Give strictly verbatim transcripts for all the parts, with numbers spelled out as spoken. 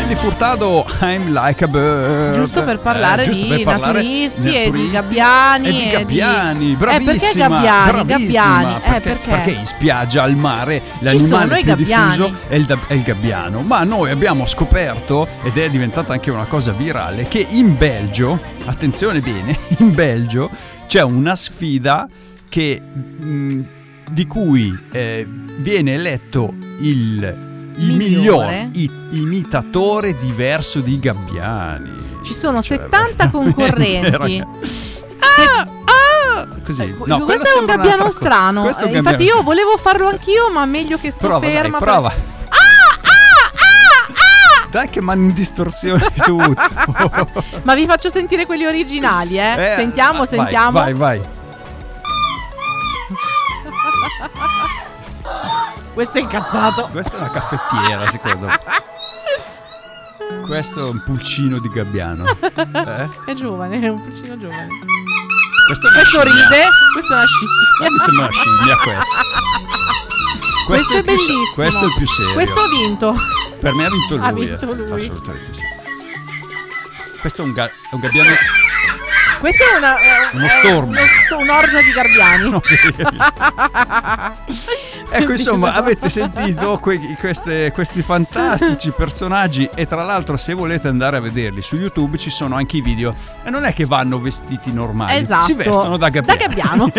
Nelly Furtado, I'm like a bird. Giusto per parlare, eh, giusto di, per parlare naturisti di e naturisti di gabbiani. E di gabbiani, e bravissima. Eh, perché gabbiani? Bravissima, Gabbiani. perché, eh, perché? perché in spiaggia, al mare, Ci l'animale sono i più gabbiani. diffuso è il, da- è il gabbiano. Ma noi abbiamo scoperto, ed è diventata anche una cosa virale, che in Belgio, attenzione bene, in Belgio c'è una sfida che mh, di cui eh, viene eletto il il Migliore. miglior i- imitatore diverso di gabbiani. Ci sono Cioè, settanta concorrenti. veramente, ah, ah, così. Eh, No, questo quello è un sembra gabbiano un'altra cosa. strano. Questo è un Eh, infatti gabbiano- io volevo farlo anch'io, ma meglio che sto prova, ferma. dai, prova. per- Ah, ah, ah, ah! Dai che mandi in distorsione tutto. Ma vi faccio sentire quelli originali, eh? Eh, sentiamo, vai, sentiamo. Vai, vai. Questo è incazzato. Questa è una caffettiera, secondo me. Questo è un pulcino di gabbiano. Eh? È giovane, è un pulcino giovane. Questo, è una Questo scimmia. ride, questa è una scimmia. Eh, mi sembra una scimmia questa. Questo è il più se- bellissimo. questo è il più serio. Questo ha vinto. Per me ha vinto lui. Ha vinto eh. lui. Assolutamente sì. Questo è un, ga- è un gabbiano. Questo è una, eh, Uno è stormo. uno sto- un'orgia di gabbiani. No, ecco, insomma, avete sentito que- queste- questi fantastici personaggi. E tra l'altro, se volete andare a vederli su YouTube, ci sono anche i video. E non è che vanno vestiti normali, Esatto. si vestono da gabbiano. Da gabbiano.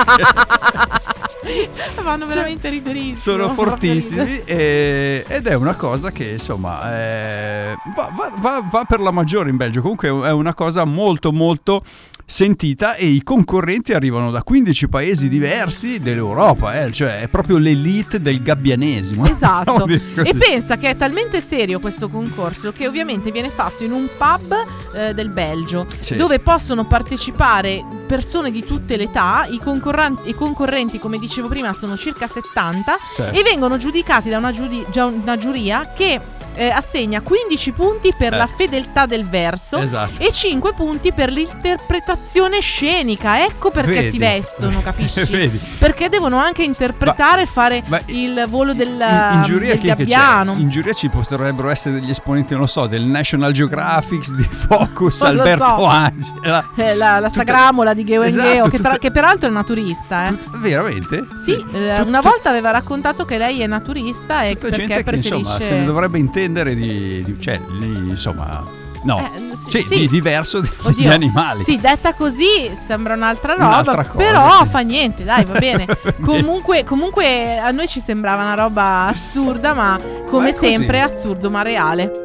Fanno veramente riderissimo. Sono proprio fortissimi ridere. e- ed è una cosa che insomma eh, va, va- va- va per la maggiore in Belgio. Comunque è una cosa molto molto sentita e i concorrenti arrivano da quindici paesi diversi dell'Europa, eh, cioè è proprio l'elite del gabbianesimo. Esatto. Possiamo dire così. E pensa che è talmente serio questo concorso che ovviamente viene fatto in un pub eh, del Belgio, Sì. dove possono partecipare persone di tutte le età. I concorrenti, i concorrenti, come dicevo prima, sono circa settanta, Certo. e vengono giudicati da una, giudi- già una giuria che eh, assegna quindici punti per Eh. la fedeltà del verso Esatto. e cinque punti per l'interpretazione scenica. Ecco perché Vedi? si vestono, capisci? Vedi? Perché devono anche interpretare e fare ma il volo del, in, in giuria del chi è che gabbiano. c'è? In giuria ci potrebbero essere degli esponenti, non lo so, del National Geographic, di Focus, Non lo Alberto so. Angela. Eh, la, la Tutta- sagramola di Geo Esatto, Geo, che, tutta- tra- che peraltro è naturista, eh. Tut- veramente? Sì, eh, una volta aveva raccontato che lei è naturista e Tutta perché gente che preferisce insomma se ne dovrebbe intendere di, di uccelli, insomma, no, Eh, sì, sì, sì. di diverso di, di Oddio, animali. Sì, detta così sembra un'altra roba, Un'altra cosa, però sì. fa niente, dai, va bene. Va bene. comunque, comunque a noi ci sembrava una roba assurda, ma come Ma è così. sempre assurdo ma reale.